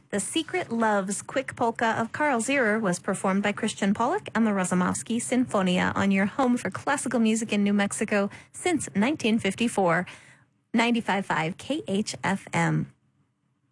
The Secret Loves Quick Polka of Carl Zierer was performed by Christian Pollock and the Razumovsky Sinfonia on your home for classical music in New Mexico since 1954. 95.5 KHFM.